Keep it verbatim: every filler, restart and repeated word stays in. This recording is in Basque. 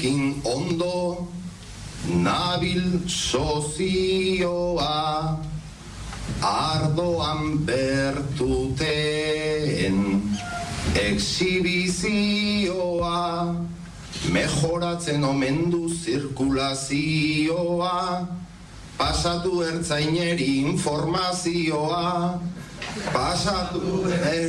kin ondo nabil sozioa, ardoan bertuten exhibizioa, mejoratzen omen du zirkulazioa, pasatu ertzaineri informazioa, pasatu